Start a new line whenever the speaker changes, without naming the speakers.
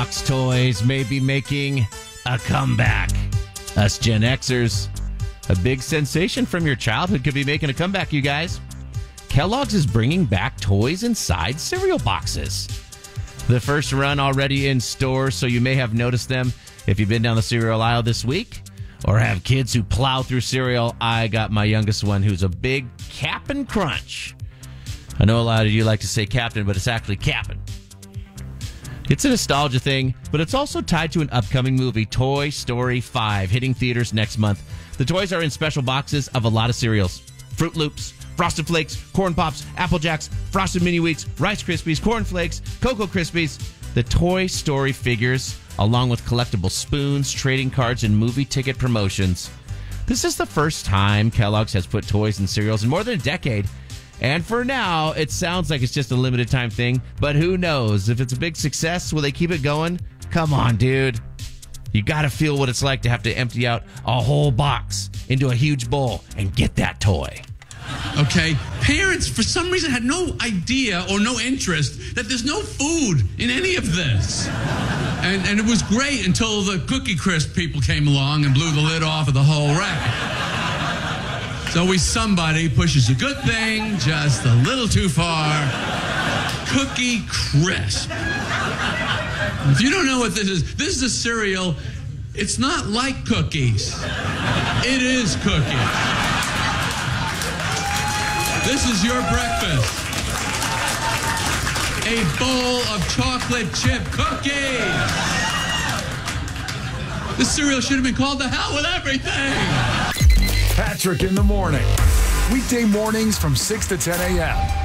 box toys may be making a comeback. Us Gen Xers, a big sensation from your childhood could be making a comeback, you guys. Kellogg's is bringing back toys inside cereal boxes. The first run already in stores, so you may have noticed them if you've been down the cereal aisle this week or have kids who plow through cereal. I got my youngest one who's a big Cap'n Crunch. I know a lot of you like to say Captain, but it's actually Cap'n. It's a nostalgia thing, but it's also tied to an upcoming movie, Toy Story 5, hitting theaters next month. The toys are in special boxes of a lot of cereals. Fruit Loops, Frosted Flakes, Corn Pops, Apple Jacks, Frosted Mini Wheats, Rice Krispies, Corn Flakes, Cocoa Krispies. The Toy Story figures, along with collectible spoons, trading cards, and movie ticket promotions. This is the first time Kellogg's has put toys in cereals in more than a decade. And for now, it sounds like it's just a limited time thing, but who knows? If it's a big success, will they keep it going? Come on, dude. You gotta feel what it's like to have to empty out a whole box into a huge bowl and get that toy.
Okay, parents, for some reason, had no idea or no interest that there's no food in any of this. And it was great until the Cookie Crisp people came along and blew the lid off of the whole rack. It's always somebody pushes a good thing just a little too far. Cookie Crisp. If you don't know what this is a cereal. It's not like cookies. It is cookies. This is your breakfast. A bowl of chocolate chip cookies. This cereal should have been called The Hell with Everything.
Patrick in the morning. Weekday mornings from 6 to 10 a.m.